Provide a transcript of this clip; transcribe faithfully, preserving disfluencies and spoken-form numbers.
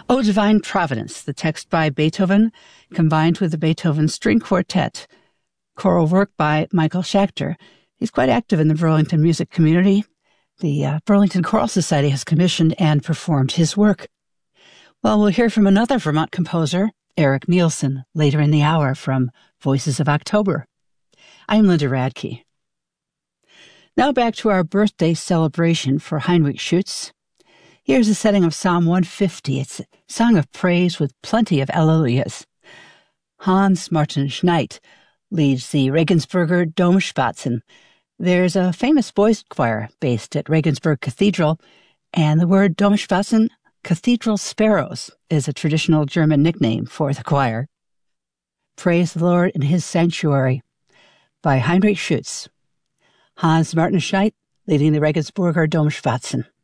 O Divine Providence, the text by Beethoven, combined with the Beethoven String Quartet. Choral work by Michael Schachter. He's quite active in the Burlington music community. The uh, Burlington Choral Society has commissioned and performed his work. Well, we'll hear from another Vermont composer, Eric Nielsen, later in the hour from Voices of October. I'm Linda Radke. Now back to our birthday celebration for Heinrich Schütz. Here's a setting of Psalm one fifty. It's a song of praise with plenty of alleluias. Hans Martin Schneid leads the Regensburger Domspatzen. There's a famous boys' choir based at Regensburg Cathedral, and the word Domspatzen, cathedral sparrows, is a traditional German nickname for the choir. Praise the Lord in His Sanctuary by Heinrich Schütz. Hans Martin Schneid leading the Regensburger Domspatzen.